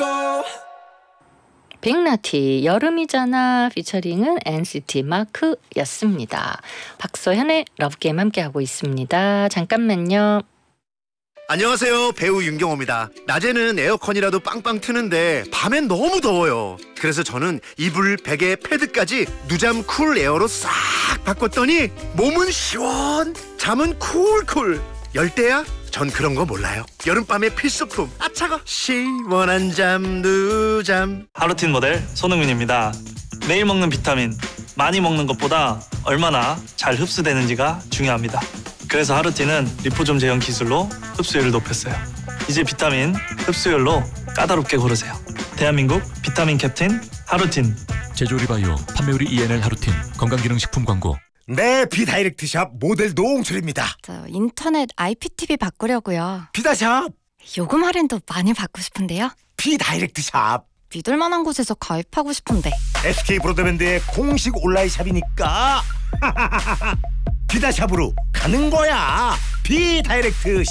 빅나티 여름이잖아 피처링은 NCT 마크였습니다. 박서현의 러브게임 함께하고 있습니다. 잠깐만요. 안녕하세요, 배우 윤경호입니다. 낮에는 에어컨이라도 빵빵 트는데 밤엔 너무 더워요. 그래서 저는 이불, 베개, 패드까지 누잠 쿨 에어로 싹 바꿨더니 몸은 시원, 잠은 쿨쿨. 열대야? 전 그런 거 몰라요. 여름밤의 필수품. 아 차가. 시원한 잠 누잠. 하루틴 모델 손흥민입니다. 매일 먹는 비타민, 많이 먹는 것보다 얼마나 잘 흡수되는지가 중요합니다. 그래서 하루틴은 리포좀 제형 기술로 흡수율을 높였어요. 이제 비타민 흡수율로 까다롭게 고르세요. 대한민국 비타민 캡틴 하루틴. 제조리바이오 판매우리 ENL 하루틴 건강기능식품 광고. 네, 비다이렉트샵 모델 노홍철입니다. 저 인터넷 IPTV 바꾸려고요. 비다샵 요금 할인도 많이 받고 싶은데요. 비다이렉트샵 믿을 만한 곳에서 가입하고 싶은데. SK 브로드밴드의 공식 온라인 샵이니까 비다샵으로 가는 거야. 비다이렉트샵.